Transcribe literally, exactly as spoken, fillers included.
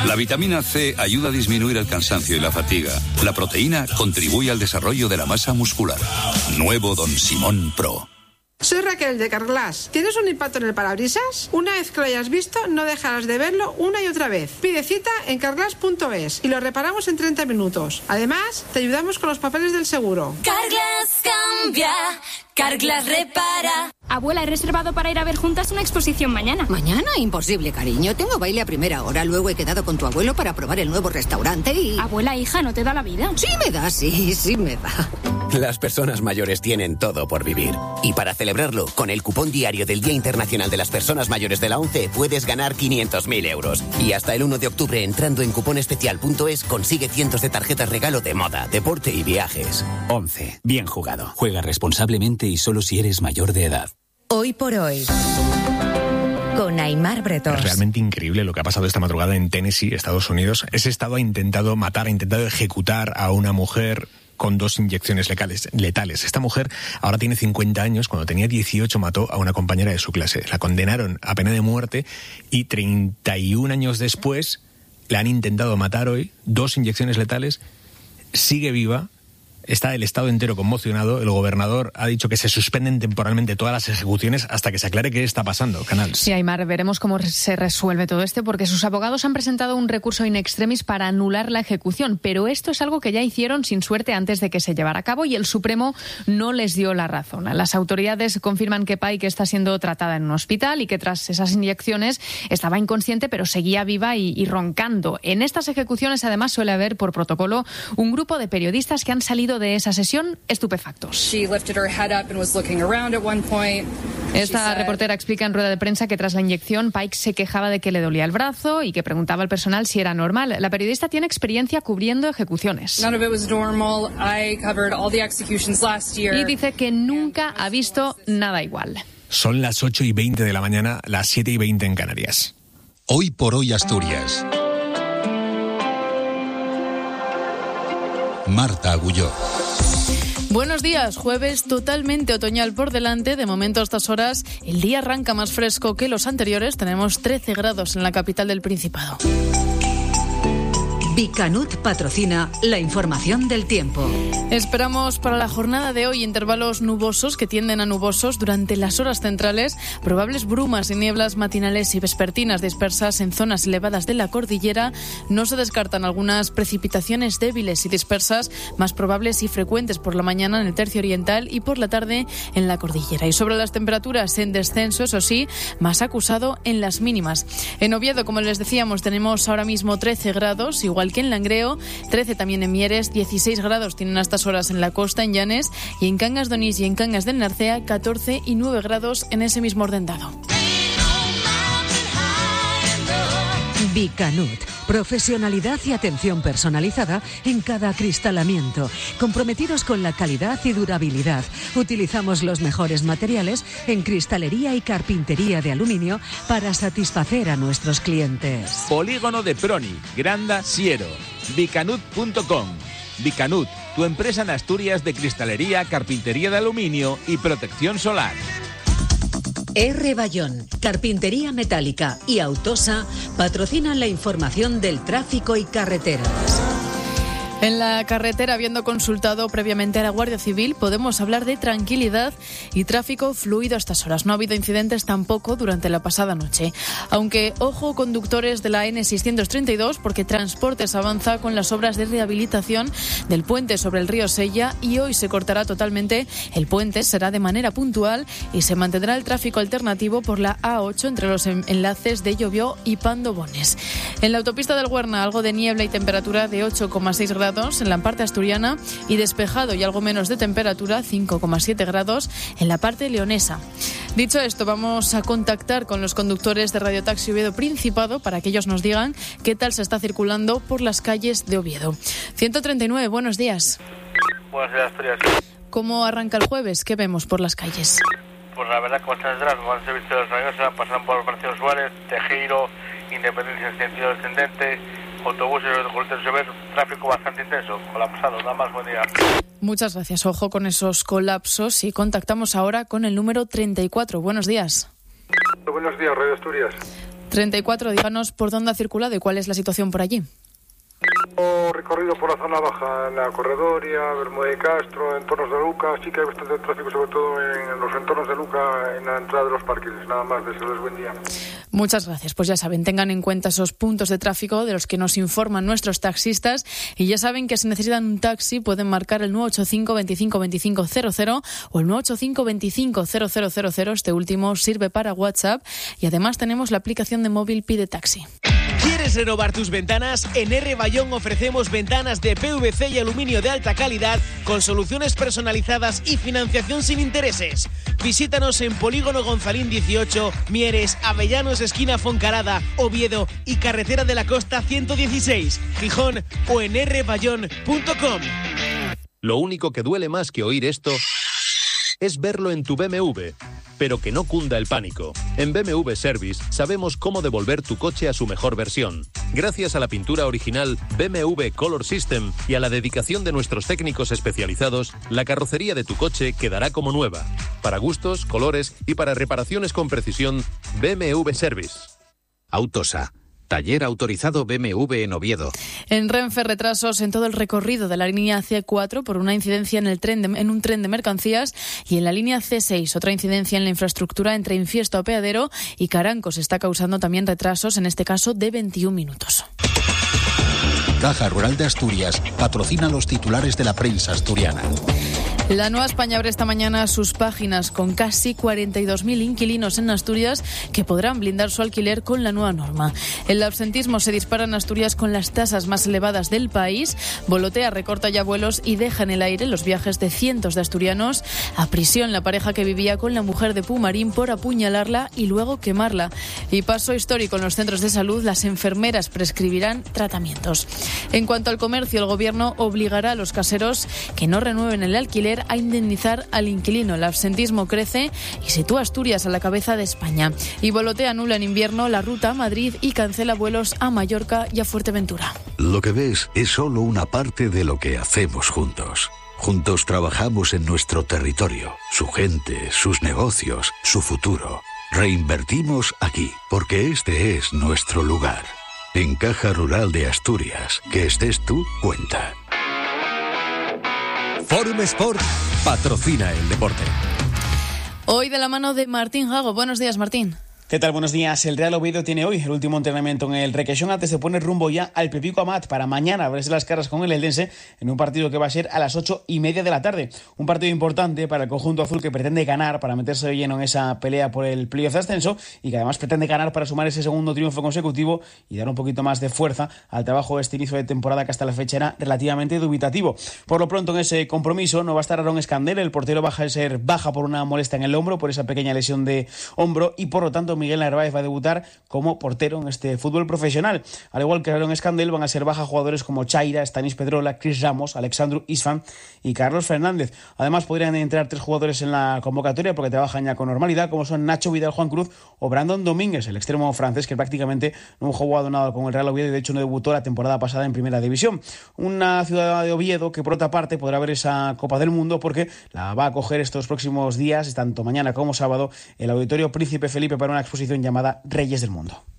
La vitamina C ayuda a disminuir el cansancio y la fatiga. La proteína contribuye al desarrollo de la masa muscular. Nuevo Don Simón Pro. Soy Raquel de Carglass. ¿Tienes un impacto en el parabrisas? Una vez que lo hayas visto, no dejarás de verlo una y otra vez. Pide cita en carglass punto es y lo reparamos en treinta minutos. Además, te ayudamos con los papeles del seguro. Carglass cambia, Carglass repara. Abuela, he reservado para ir a ver juntas una exposición mañana. ¿Mañana? Imposible, cariño. Tengo baile a primera hora. Luego he quedado con tu abuelo para probar el nuevo restaurante y... Abuela, hija, ¿no te da la vida? Sí me da, sí, sí me da. Las personas mayores tienen todo por vivir. Y para celebrarlo, con el cupón diario del Día Internacional de las Personas Mayores de la ONCE, puedes ganar quinientos mil euros. Y hasta el uno de octubre, entrando en cuponespecial punto es, consigue cientos de tarjetas regalo de moda, deporte y viajes. ONCE. Bien jugado. Juega responsablemente y solo si eres mayor de edad. Hoy por hoy, con Aimar Bretós. Es realmente increíble lo que ha pasado esta madrugada en Tennessee, Estados Unidos. Ese estado ha intentado matar, ha intentado ejecutar a una mujer con dos inyecciones letales. letales. Esta mujer ahora tiene cincuenta años. Cuando tenía dieciocho mató a una compañera de su clase. La condenaron a pena de muerte y treinta y un años después la han intentado matar hoy. Dos inyecciones letales. Sigue viva. Está el estado entero conmocionado. El gobernador ha dicho que se suspenden temporalmente todas las ejecuciones hasta que se aclare qué está pasando. Canal. Sí, Aimar, veremos cómo se resuelve todo esto, porque sus abogados han presentado un recurso in extremis para anular la ejecución, pero esto es algo que ya hicieron sin suerte antes de que se llevara a cabo y el Supremo no les dio la razón. Las autoridades confirman que Pike está siendo tratada en un hospital y que tras esas inyecciones estaba inconsciente, pero seguía viva y, y roncando. En estas ejecuciones, además, suele haber por protocolo un grupo de periodistas que han salido de esa sesión estupefactos. Esta reportera explica en rueda de prensa que tras la inyección Pike se quejaba de que le dolía el brazo y que preguntaba al personal si era normal. La periodista tiene experiencia cubriendo ejecuciones. Y dice que nunca ha visto nada igual. Son las ocho y veinte de la mañana, las siete y veinte en Canarias. Hoy por hoy Asturias. Marta Agulló. Buenos días, jueves totalmente otoñal por delante. De momento a estas horas el día arranca más fresco que los anteriores. Tenemos trece grados en la capital del Principado. Bicanut patrocina la información del tiempo. Esperamos para la jornada de hoy intervalos nubosos que tienden a nubosos durante las horas centrales, probables brumas y nieblas matinales y vespertinas dispersas en zonas elevadas de la cordillera. No se descartan algunas precipitaciones débiles y dispersas, más probables y frecuentes por la mañana en el tercio oriental y por la tarde en la cordillera. Y sobre las temperaturas en descenso, eso sí, más acusado en las mínimas. En Oviedo, como les decíamos, tenemos ahora mismo trece grados, igual que en Langreo, trece también en Mieres, dieciséis grados tienen a estas horas en la costa, en Llanes, y en Cangas de Onís y en Cangas del Narcea, catorce y nueve grados en ese mismo orden dado. Bicanut, profesionalidad y atención personalizada en cada acristalamiento, comprometidos con la calidad y durabilidad. Utilizamos los mejores materiales en cristalería y carpintería de aluminio para satisfacer a nuestros clientes. Polígono de Proni, Granda, Siero, bicanut punto com. Bicanut, tu empresa en Asturias de cristalería, carpintería de aluminio y protección solar. R. Bayón, Carpintería Metálica y Autosa patrocinan la información del tráfico y carreteras. En la carretera, habiendo consultado previamente a la Guardia Civil, podemos hablar de tranquilidad y tráfico fluido a estas horas. No ha habido incidentes tampoco durante la pasada noche. Aunque, ojo, conductores de la N seiscientos treinta y dos, porque Transportes avanza con las obras de rehabilitación del puente sobre el río Sella y hoy se cortará totalmente el puente. Será de manera puntual y se mantendrá el tráfico alternativo por la A ocho entre los enlaces de Llovió y Pandobones. En la autopista del Huerna, algo de niebla y temperatura de ocho coma seis grados en la parte asturiana y despejado y algo menos de temperatura, cinco coma siete grados en la parte leonesa. Dicho esto, vamos a contactar con los conductores de Radio Taxi Oviedo Principado para que ellos nos digan qué tal se está circulando por las calles de Oviedo. ciento treinta y nueve, buenos días. Buenos días, Asturias. ¿Cómo arranca el jueves? ¿Qué vemos por las calles? Pues la verdad, como están detrás, como han servicio de los rayos, pasan por Operación Suárez, Tejero, Independencia en sentido descendente, autobuses, ver tráfico bastante intenso, colapsado. Nada más, buen día. Muchas gracias. Ojo con esos colapsos y contactamos ahora con el número treinta y cuatro. Buenos días. Buenos días, Radio Asturias. treinta y cuatro, díganos por dónde ha circulado y cuál es la situación por allí. Recorrido por la zona baja, en la Corredoria, Bermúdez de Castro, entornos de Luca. Sí que hay bastante tráfico, sobre todo en los entornos de Luca, en la entrada de los parques. Nada más, desearles buen día. Muchas gracias. Pues ya saben, tengan en cuenta esos puntos de tráfico de los que nos informan nuestros taxistas, y ya saben que si necesitan un taxi pueden marcar el nueve ocho cinco, veinticinco, veinticinco, cero cero o el nueve ocho cinco, veinticinco, cero cero cero cero. Este último sirve para WhatsApp, y además tenemos la aplicación de móvil Pide Taxi. ¿Quieres renovar tus ventanas? En R. Bayón ofrecemos ventanas de P V C y aluminio de alta calidad con soluciones personalizadas y financiación sin intereses. Visítanos en Polígono Gonzalín dieciocho, Mieres, Avellanos, esquina Foncarada, Oviedo y Carretera de la Costa ciento dieciséis, Gijón, o en r bayón punto com. Lo único que duele más que oír esto es verlo en tu B M W. Pero que no cunda el pánico. En B M W Service sabemos cómo devolver tu coche a su mejor versión. Gracias a la pintura original B M W Color System y a la dedicación de nuestros técnicos especializados, la carrocería de tu coche quedará como nueva. Para gustos, colores y para reparaciones con precisión, B M W Service. Autosa. Taller autorizado B M W en Oviedo. En Renfe, retrasos en todo el recorrido de la línea C cuatro por una incidencia en, el tren de, en un tren de mercancías, y en la línea C seis otra incidencia en la infraestructura entre Infiesto, Apeadero y Carancos. Está causando también retrasos, en este caso de veintiún minutos. Caja Rural de Asturias patrocina los titulares de la prensa asturiana. La Nueva España abre esta mañana sus páginas con casi cuarenta y dos mil inquilinos en Asturias que podrán blindar su alquiler con la nueva norma. El absentismo se dispara en Asturias con las tasas más elevadas del país. Volotea, recorta ya vuelos y deja en el aire los viajes de cientos de asturianos. A prisión la pareja que vivía con la mujer de Pumarín por apuñalarla y luego quemarla. Y paso histórico en los centros de salud, las enfermeras prescribirán tratamientos. En cuanto al comercio, el gobierno obligará a los caseros que no renueven el alquiler a indemnizar al inquilino. El absentismo crece y sitúa a Asturias a la cabeza de España. Y Volotea anula en invierno la ruta a Madrid y cancela vuelos a Mallorca y a Fuerteventura. Lo que ves es solo una parte de lo que hacemos juntos. Juntos trabajamos en nuestro territorio, su gente, sus negocios, su futuro. Reinvertimos aquí, porque este es nuestro lugar. En Caja Rural de Asturias, que estés tú, cuenta. Forum Sport patrocina el deporte. Hoy de la mano de Martín Jago. Buenos días, Martín. ¿Qué tal? Buenos días. El Real Oviedo tiene hoy el último entrenamiento en el Requesón antes de poner rumbo ya al Pepico Amat para mañana verse las caras con el Eldense en un partido que va a ser a las ocho y media de la tarde. Un partido importante para el conjunto azul que pretende ganar para meterse de lleno en esa pelea por el playoff de ascenso y que además pretende ganar para sumar ese segundo triunfo consecutivo y dar un poquito más de fuerza al trabajo de este inicio de temporada que hasta la fecha era relativamente dubitativo. Por lo pronto en ese compromiso no va a estar Aaron Escandel, el portero va a ser baja por una molestia en el hombro, por esa pequeña lesión de hombro, y por lo tanto Miguel Narváez va a debutar como portero en este fútbol profesional. Al igual que Aaron Escandel, van a ser baja jugadores como Chaira, Stanis Pedrola, Chris Ramos, Alexandru Isfan y Carlos Fernández. Además podrían entrar tres jugadores en la convocatoria porque trabajan ya con normalidad, como son Nacho Vidal, Juan Cruz o Brandon Domínguez, el extremo francés que prácticamente no ha jugado nada con el Real Oviedo y de hecho no debutó la temporada pasada en Primera División. Una ciudad de Oviedo que por otra parte podrá ver esa Copa del Mundo porque la va a acoger estos próximos días, tanto mañana como sábado, el Auditorio Príncipe Felipe para una exposición llamada Reyes del Mundo.